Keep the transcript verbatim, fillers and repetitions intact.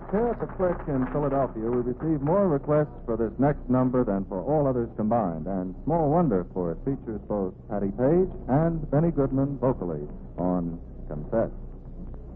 Here at the Click in Philadelphia, we received more requests for this next number than for all others combined, and small wonder, for it features both Patty Page and Benny Goodman vocally on Confess.